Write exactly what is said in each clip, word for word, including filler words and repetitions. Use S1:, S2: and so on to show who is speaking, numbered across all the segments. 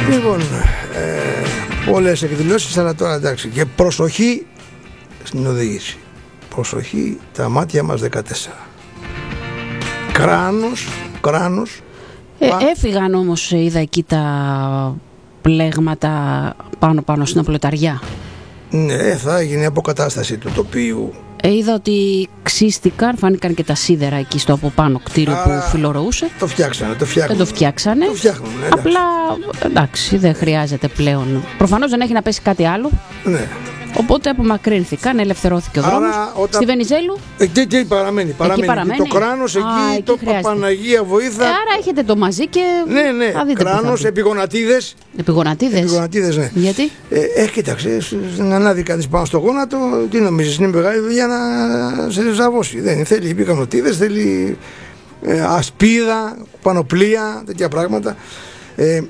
S1: Λοιπόν, ε, πολλές εκδηλώσεις, αλλά τώρα εντάξει. Και προσοχή στην οδήγηση. Προσοχή, τα μάτια μας δεκατέσσερα. Κράνος, κράνος.
S2: Ε, έφυγαν όμως, είδα εκεί τα πλέγματα πάνω πάνω στην απλωταριά.
S1: Ναι, θα γίνει αποκατάσταση του τοπίου.
S2: Ε, είδα ότι ξύστηκαν, φάνηκαν και τα σίδερα εκεί στο από πάνω κτίριο. Άρα, που φιλορροούσε.
S1: Το φτιάξανε, το φτιάχνουν.
S2: Δεν το φτιάξανε.
S1: Το φτιάχνουν, εντάξει.
S2: Απλά, εντάξει, δεν χρειάζεται πλέον. Προφανώς δεν έχει να πέσει κάτι άλλο.
S1: Ναι.
S2: Οπότε απομακρύνθηκαν, ελευθερώθηκε ο δρόμος.
S1: Όταν...
S2: Στη Βενιζέλου.
S1: Εκεί, εκεί παραμένει. παραμένει.
S2: Εκεί παραμένει.
S1: Το κράνος εκεί, Α, εκεί το Παναγία βοήθα.
S2: Ε, άρα έχετε το μαζί και.
S1: Ναι, ναι.
S2: Θα δείτε
S1: κράνος, επιγονατίδες.
S2: Επιγονατίδες.
S1: Επιγονατίδες, ναι.
S2: Γιατί?
S1: Ε, ε, κοίταξε, να ανάδει κανείς πάνω στο γόνατο, τι νομίζεις, είναι μεγάλη δουλειά να σε ζαβώσει. Δεν θέλει επιγονατίδες, θέλει ε, ασπίδα, πανοπλία, τέτοια πράγματα. Ε,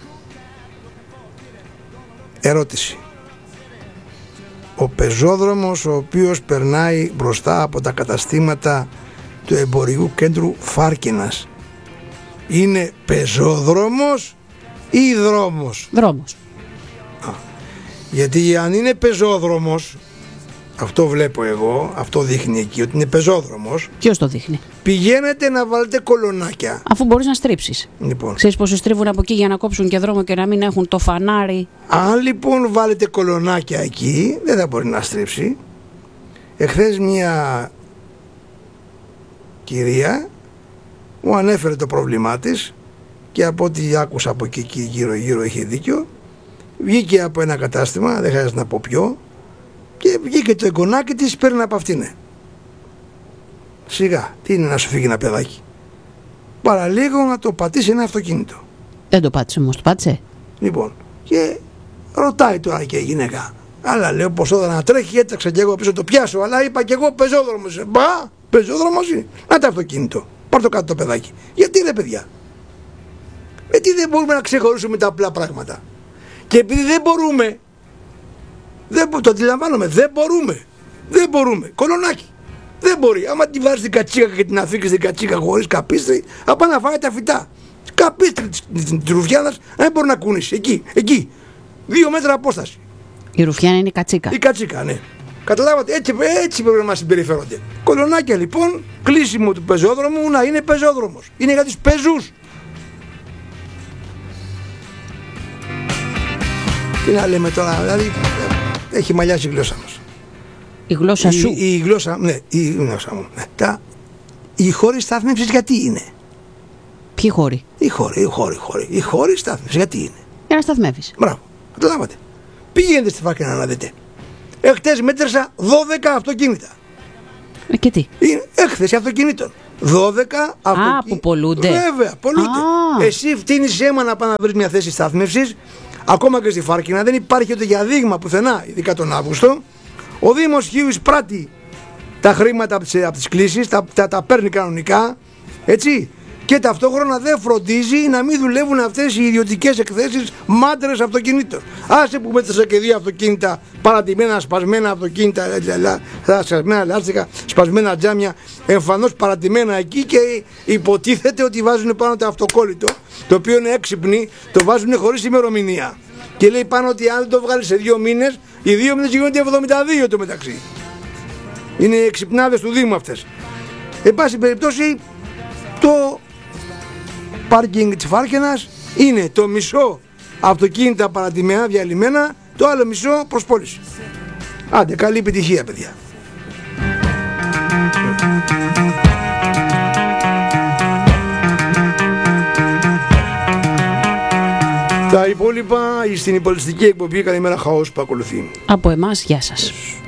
S1: ερώτηση. Ο πεζόδρομος ο οποίος περνάει μπροστά από τα καταστήματα του εμπορικού κέντρου Φάρκινας είναι πεζόδρομος ή δρόμος?
S2: Δρόμος.
S1: Α, γιατί αν είναι πεζόδρομος, αυτό βλέπω εγώ, αυτό δείχνει εκεί ότι είναι πεζόδρομος.
S2: Ποιος το δείχνει?
S1: Πηγαίνετε να βάλετε κολονάκια.
S2: Αφού μπορείς να στρίψεις.
S1: Λοιπόν.
S2: Ξέρεις πόσοι στρίβουν από εκεί για να κόψουν και δρόμο και να μην έχουν το φανάρι.
S1: Αν λοιπόν βάλετε κολονάκια εκεί, δεν θα μπορεί να στρίψει. Εχθές μια κυρία μου ανέφερε το πρόβλημά της και από ό,τι άκουσα από εκεί, εκεί γύρω γύρω είχε δίκιο. Βγήκε από ένα κατάστημα, δεν χρειάζεται να πω ποιο, και βγήκε το εγγονάκι της, παίρνει από αυτήν. Σιγά, τι είναι να σου φύγει ένα παιδάκι? Παραλίγο να το πατήσει ένα αυτοκίνητο.
S2: Δεν το πάτησε όμως, το πάτησε.
S1: Λοιπόν, και ρωτάει τώρα και η γυναίκα. Αλλά λέω πως όταν να τρέχει, έτρεξα και εγώ πίσω το πιάσω. Αλλά είπα και εγώ πεζόδρομος. Μπα, πεζόδρομος είναι. Να το αυτοκίνητο. Πάρ' το κάτω το παιδάκι. Γιατί ρε παιδιά? Γιατί δεν μπορούμε να ξεχωρίσουμε τα απλά πράγματα? Και επειδή δεν μπορούμε, δεν, το αντιλαμβάνομαι, δεν μπορούμε. Δεν μπορούμε. Κολονάκι. Δεν μπορεί. Άμα τη βάζεις την κατσίκα και την αφήκεις την κατσίκα χωρίς καπίστρι, απά να φάει τα φυτά. Καπίστρι της ρουφιάνας δεν μπορεί να κουνήσει. Εκεί, εκεί. Δύο μέτρα απόσταση.
S2: Η ρουφιάνα είναι η κατσίκα.
S1: Η κατσίκα, ναι. Καταλάβατε, έτσι, έτσι πρέπει να μας συμπεριφέρονται. Κολονάκια λοιπόν, κλείσιμο του πεζόδρομου να είναι πεζόδρομος. Είναι για τους πεζούς. Τι να λέμε τώρα, δηλαδή έχει μαλλιάσει η γλώσσα μας.
S2: Η γλώσσα σου.
S1: Η, η γλώσσα, ναι, η γλώσσα μου. Ναι. Τα, οι χώροι στάθμευσης γιατί είναι?
S2: Ποιοι χώροι?
S1: Οι χώροι, οι χώροι, οι χώροι. Οι χώροι στάθμευσης γιατί είναι?
S2: Για να σταθμεύεις.
S1: Μπράβο, καταλάβατε. Πηγαίνετε στη Φάρκινα να δείτε. Εχθές μέτρησα δώδεκα αυτοκίνητα.
S2: Ε, και τι?
S1: Είναι έκθεση αυτοκινήτων. δώδεκα αυτοκίνητα.
S2: Α, που πολλούνται.
S1: Βέβαια, πολλούνται. Α. Εσύ φτύνεις αίμα να πας να βρεις μια θέση στάθμευσης. Ακόμα και στη Φάρκινα δεν υπάρχει ούτε για δείγμα πουθενά, ειδικά τον Αύγουστο. Ο Δήμος Χίου εισπράττει τα χρήματα από τις, από τις κλήσεις, τα, τα, τα παίρνει κανονικά, έτσι, και ταυτόχρονα δεν φροντίζει να μην δουλεύουν αυτές οι ιδιωτικές εκθέσεις μάντρες αυτοκινήτων. Άσε που μέτρησα και δύο αυτοκίνητα παρατημένα, σπασμένα αυτοκίνητα, σπασμένα λάστιχα, σπασμένα τζάμια, εμφανώς παρατημένα εκεί, και υποτίθεται ότι βάζουν πάνω το αυτοκόλλητο, το οποίο είναι έξυπνοι, το βάζουν χωρίς ημερομηνία. Και λέει πάνω ότι αν δεν το βγάλει σε δύο μήνες, οι δύο μήνες γίνονται εβδομήντα δύο το μεταξύ. Είναι οι εξυπνάδες του Δήμου αυτές. Εν πάση περιπτώσει, το πάρκινγκ της Φάρκινας είναι το μισό αυτοκίνητα παρατημένα, διαλυμένα, το άλλο μισό προς πώληση. Άντε, καλή επιτυχία παιδιά. Τα υπόλοιπα στην υπολιστική εκπομπή Καλημέρα Χαός που ακολουθεί.
S2: Από εμάς, γεια σας.